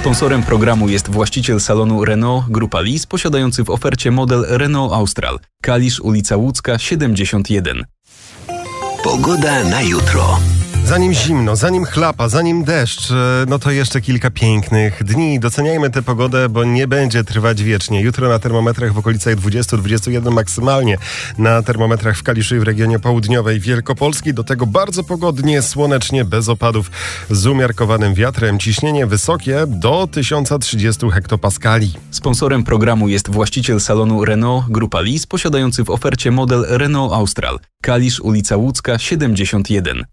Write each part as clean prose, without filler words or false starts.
Sponsorem programu jest właściciel salonu Renault Grupa Lis, posiadający w ofercie model Renault Austral. Kalisz, ulica Łódzka, 71. Pogoda na jutro. Zanim zimno, zanim chlapa, zanim deszcz, no to jeszcze kilka pięknych dni. Doceniajmy tę pogodę, bo nie będzie trwać wiecznie. Jutro na termometrach w okolicach 20-21 maksymalnie. Na termometrach w Kaliszu i w regionie południowej Wielkopolski. Do tego bardzo pogodnie, słonecznie, bez opadów, z umiarkowanym wiatrem. Ciśnienie wysokie do 1030 hektopaskali. Sponsorem programu jest właściciel salonu Renault Grupa Lis, posiadający w ofercie model Renault Austral. Kalisz, ulica Łódzka, 71.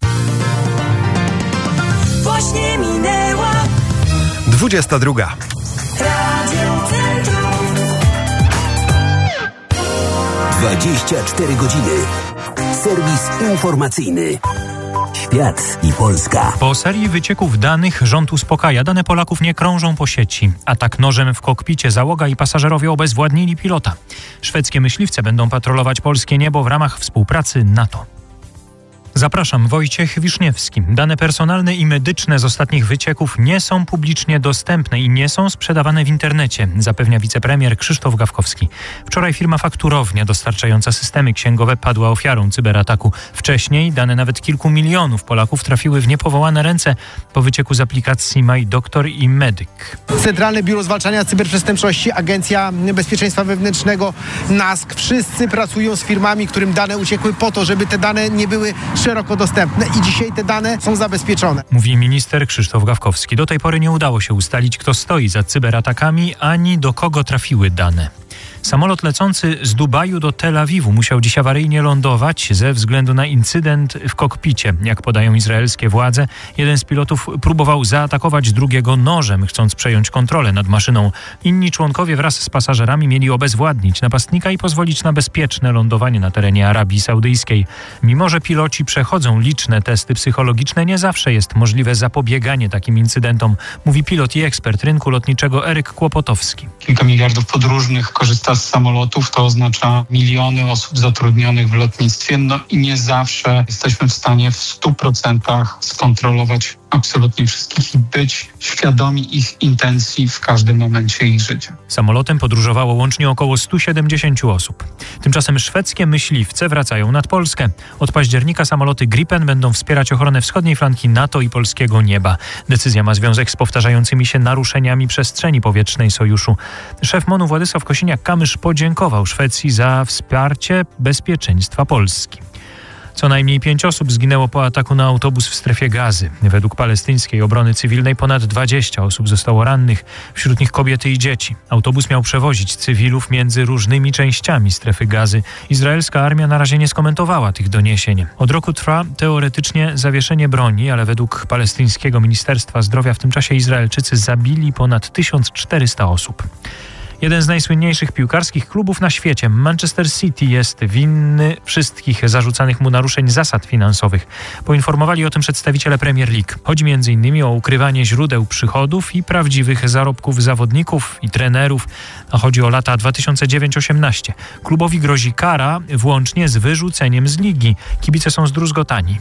Właśnie minęła 22. Radio Centrum. 24 godziny. Serwis informacyjny. Świat i Polska. Po serii wycieków danych rząd uspokaja. Dane Polaków nie krążą po sieci. Atak nożem w kokpicie. Załoga i pasażerowie obezwładnili pilota. Szwedzkie myśliwce będą patrolować polskie niebo w ramach współpracy NATO. Zapraszam, Wojciech Wiszniewski. Dane personalne i medyczne z ostatnich wycieków nie są publicznie dostępne i nie są sprzedawane w internecie, zapewnia wicepremier Krzysztof Gawkowski. Wczoraj firma Fakturownia dostarczająca systemy księgowe padła ofiarą cyberataku. Wcześniej dane nawet kilku milionów Polaków trafiły w niepowołane ręce po wycieku z aplikacji MyDoktor i Medyk. Centralne Biuro Zwalczania Cyberprzestępczości, Agencja Bezpieczeństwa Wewnętrznego, NASK. Wszyscy pracują z firmami, którym dane uciekły po to, żeby te dane nie były szeroko dostępne i dzisiaj te dane są zabezpieczone. Mówi minister Krzysztof Gawkowski. Do tej pory nie udało się ustalić, kto stoi za cyberatakami, ani do kogo trafiły dane. Samolot lecący z Dubaju do Tel Awiwu musiał dziś awaryjnie lądować ze względu na incydent w kokpicie. Jak podają izraelskie władze, jeden z pilotów próbował zaatakować drugiego nożem, chcąc przejąć kontrolę nad maszyną. Inni członkowie wraz z pasażerami mieli obezwładnić napastnika i pozwolić na bezpieczne lądowanie na terenie Arabii Saudyjskiej. Mimo że piloci przechodzą liczne testy psychologiczne, nie zawsze jest możliwe zapobieganie takim incydentom, mówi pilot i ekspert rynku lotniczego Eryk Kłopotowski. Kilka miliardów podróżnych korzysta z samolotów, to oznacza miliony osób zatrudnionych w lotnictwie, no i nie zawsze jesteśmy w stanie w 100% skontrolować absolutnie wszystkich i być świadomi ich intencji w każdym momencie ich życia. Samolotem podróżowało łącznie około 170 osób. Tymczasem szwedzkie myśliwce wracają nad Polskę. Od października samoloty Gripen będą wspierać ochronę wschodniej flanki NATO i polskiego nieba. Decyzja ma związek z powtarzającymi się naruszeniami przestrzeni powietrznej sojuszu. Szef MON-u Władysław Kosiniak-Kamysz podziękował Szwecji za wsparcie bezpieczeństwa Polski. Co najmniej 5 osób zginęło po ataku na autobus w strefie Gazy. Według palestyńskiej obrony cywilnej ponad 20 osób zostało rannych, wśród nich kobiety i dzieci. Autobus miał przewozić cywilów między różnymi częściami strefy Gazy. Izraelska armia na razie nie skomentowała tych doniesień. Od roku trwa teoretycznie zawieszenie broni, ale według palestyńskiego Ministerstwa Zdrowia w tym czasie Izraelczycy zabili ponad 1400 osób. Jeden z najsłynniejszych piłkarskich klubów na świecie, Manchester City, jest winny wszystkich zarzucanych mu naruszeń zasad finansowych. Poinformowali o tym przedstawiciele Premier League. Chodzi m.in. o ukrywanie źródeł przychodów i prawdziwych zarobków zawodników i trenerów. A chodzi o lata 2009-18. Klubowi grozi kara włącznie z wyrzuceniem z ligi. Kibice są zdruzgotani.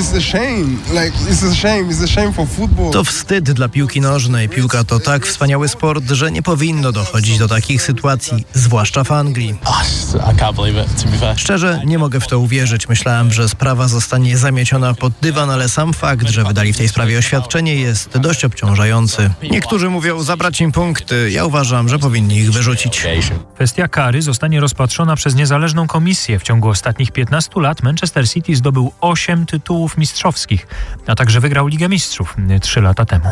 To wstyd dla piłki nożnej. Piłka to tak wspaniały sport, że nie powinno dochodzić do takich sytuacji, zwłaszcza w Anglii. Szczerze, nie mogę w to uwierzyć. Myślałem, że sprawa zostanie zamieciona pod dywan, ale sam fakt, że wydali w tej sprawie oświadczenie, jest dość obciążający. Niektórzy mówią zabrać im punkty. Ja uważam, że powinni ich wyrzucić. Kwestia kary zostanie rozpatrzona przez niezależną komisję. W ciągu ostatnich 15 lat Manchester City zdobył 8 tytułów mistrzowskich, a także wygrał Ligę Mistrzów 3 lata temu.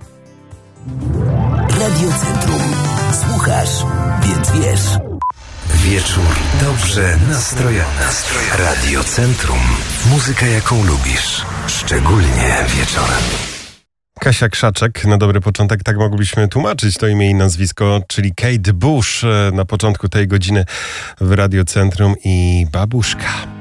Radio Centrum. Słuchasz, więc wiesz. Wieczór dobrze nastrojony. Radio Centrum. Muzyka, jaką lubisz. Szczególnie wieczorem. Kasia Krzaczek, na dobry początek, tak moglibyśmy tłumaczyć to imię i nazwisko, czyli Kate Bush na początku tej godziny w Radio Centrum i Babuszka.